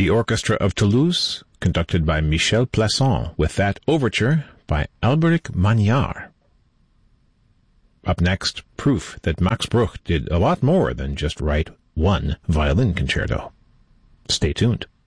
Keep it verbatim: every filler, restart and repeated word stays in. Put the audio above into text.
The Orchestra of Toulouse, conducted by Michel Plasson, with that overture by Alberic Magnard. Up next, proof that Max Bruch did a lot more than just write one violin concerto. Stay tuned.